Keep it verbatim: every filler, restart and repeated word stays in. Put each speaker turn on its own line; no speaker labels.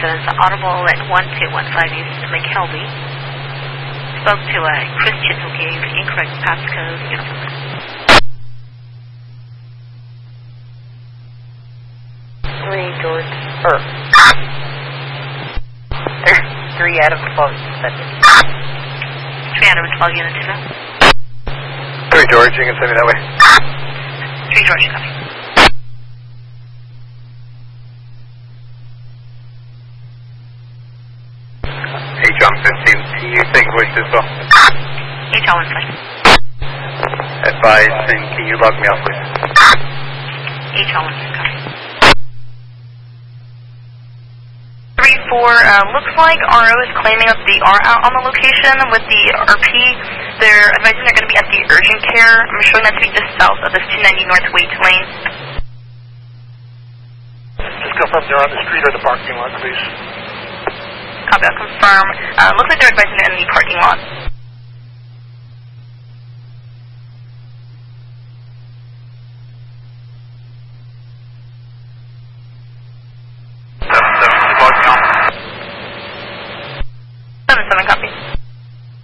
residence, audible at one two one five East McKelvey. Spoke to a Christian who gave incorrect passcode.
Three, George. Er. There's three out of twelve.
Three out of twelve units, you know?
Three, George. You can send me that way.
Three, George, copy.
H on fifteen, can you take voice as well?
H on one five.
Advise, and can you log me off, please?
H on one five, copy. three four, uh, looks like R O is claiming that they are out on the location with the R P. They're advising they're going to be at the urgent care. I'm showing that to be just south of this two ninety North Waite Lane.
Just confirm they're on the street or the parking lot, please.
Copy, I'll confirm. Uh, looks like they're advising they're in the parking lot.